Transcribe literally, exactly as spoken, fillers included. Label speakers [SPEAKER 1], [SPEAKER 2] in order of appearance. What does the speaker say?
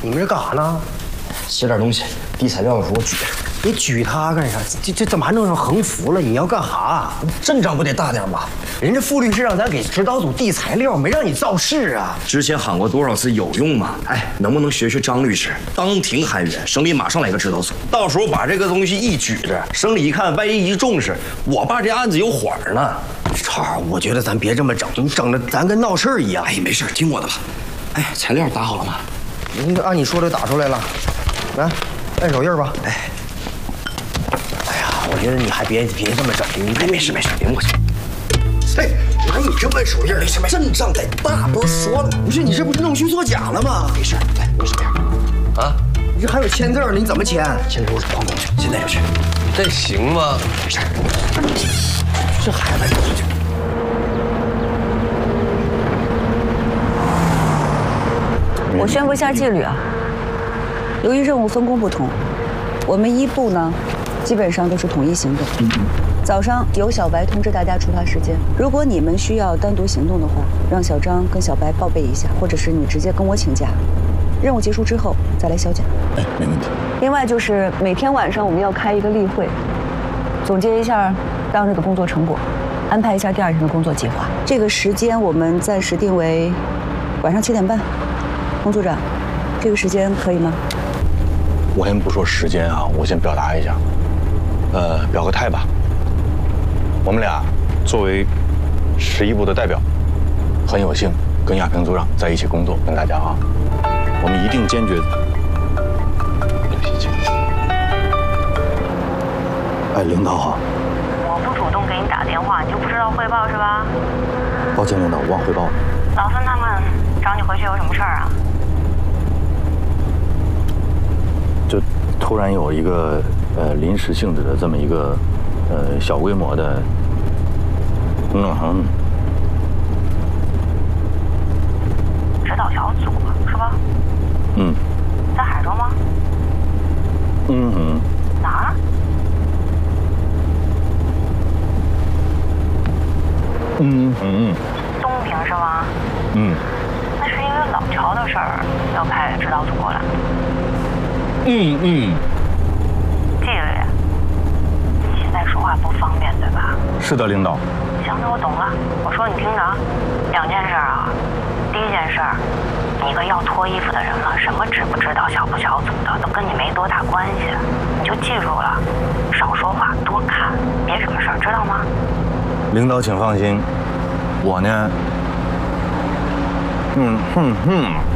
[SPEAKER 1] 你们这干啥呢？
[SPEAKER 2] 写点东西，递材料的时候举。
[SPEAKER 1] 你举它干啥？这这怎么还弄上横幅了？你要干啥？
[SPEAKER 2] 阵仗不得大点吗？
[SPEAKER 1] 人家副律师让咱给指导组递材料，没让你造势啊。
[SPEAKER 2] 之前喊过多少次有用吗？哎，能不能学学张律师，当庭喊冤，省里马上来个指导组，到时候把这个东西一举着，省里一看，万一一重视，我爸这案子有缓呢。
[SPEAKER 1] 超，我觉得咱别这么整，你整的咱跟闹事一样。
[SPEAKER 2] 哎，没事，听我的吧。哎，材料打好了吗？
[SPEAKER 1] 你按你说的打出来了，来，按手印吧。哎。我觉得你还别别这么整，你别没事没事，别磨叽。
[SPEAKER 2] 哎，哪有这么手印？没事没事，阵仗得大，不是说了？
[SPEAKER 1] 不是你这不是弄虚作假了吗？
[SPEAKER 2] 没事，来，没事没事。啊，
[SPEAKER 1] 你这还有签字呢，你怎么签？
[SPEAKER 2] 签字我是矿工去，现在就去。
[SPEAKER 3] 这行吗？
[SPEAKER 2] 没事。这孩子，
[SPEAKER 4] 我宣布一下纪律啊。由于任务分工不同，我们一部呢。基本上都是统一行动。早上由小白通知大家出发时间。如果你们需要单独行动的话，让小张跟小白报备一下，或者是你直接跟我请假。任务结束之后再来销假。
[SPEAKER 5] 哎，没问题。
[SPEAKER 4] 另外就是每天晚上我们要开一个例会，总结一下当日的工作成果，安排一下第二天的工作计划。这个时间我们暂时定为晚上七点半。洪组长，这个时间可以吗？
[SPEAKER 5] 我先不说时间啊，我先表达一下。呃，表个态吧。我们俩作为十一部的代表，很有幸跟亚平组长在一起工作，跟大家啊，我们一定坚决。有脾气。哎，领导好。
[SPEAKER 6] 我不主动给你打电话，你就不知道汇报是吧？
[SPEAKER 5] 抱歉，领导，我忘汇报了。
[SPEAKER 6] 老孙他们找你回去有什么事儿啊？
[SPEAKER 5] 就突然有一个。呃，临时性质的这么一个，呃，小规模的，嗯，
[SPEAKER 6] 指导小组是吧？
[SPEAKER 5] 嗯。
[SPEAKER 6] 在海州吗？
[SPEAKER 5] 嗯哼。
[SPEAKER 6] 哪儿？
[SPEAKER 5] 嗯嗯。
[SPEAKER 6] 东平是吗？
[SPEAKER 5] 嗯。
[SPEAKER 6] 那是因为老乔的事儿要派指导组过来。
[SPEAKER 5] 嗯嗯。
[SPEAKER 6] 纪律，你现在说话不方便对吧？
[SPEAKER 5] 是的，领导。
[SPEAKER 6] 行，那我懂了。我说你听着啊，两件事啊。第一件事，你一个要脱衣服的人了，什么指不指导、小不小组的，都跟你没多大关系。你就记住了，少说话，多看，别惹事儿，知道吗？
[SPEAKER 5] 领导请放心，我呢，嗯哼哼。